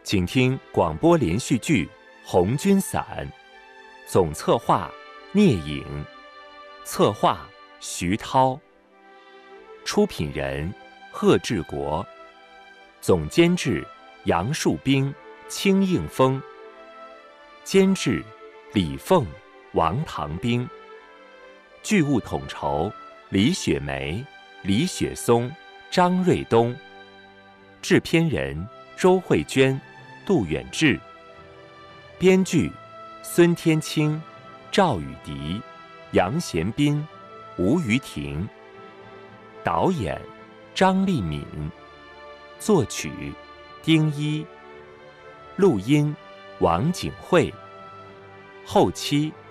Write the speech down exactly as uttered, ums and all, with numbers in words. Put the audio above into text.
请听广播连续剧《红军伞》，总策划聂颖，策划徐涛，出品人贺志国，总监制杨树兵、清应峰，监制李凤、王唐兵，剧务统筹李雪梅、李雪松、张瑞东，制片人周慧娟、杜远志，编剧孙天清、赵雨迪、杨贤斌、吴于婷，导演张丽敏，作曲丁一，录音王景慧，后期